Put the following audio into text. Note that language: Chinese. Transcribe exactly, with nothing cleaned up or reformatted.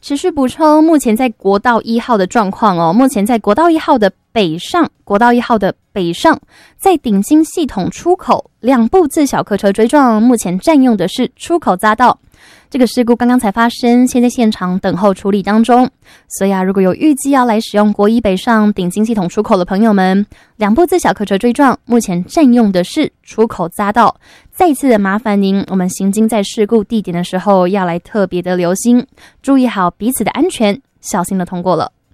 持续补充目前在国道一号的状况哦，目前在国道一号的北上，国道一号的北上，在顶新系统出口两部自小客车追撞，目前占用的是出口匝道。这个事故刚刚才发生，现在现场等候处理当中。所以啊，如果有预计要来使用国一北上顶新系统出口的朋友们，两部自小客车追撞，目前占用的是出口匝道。再次的麻烦您，我们行经在事故地点的时候，要来特别的留心，注意好彼此的安全，小心的通过了。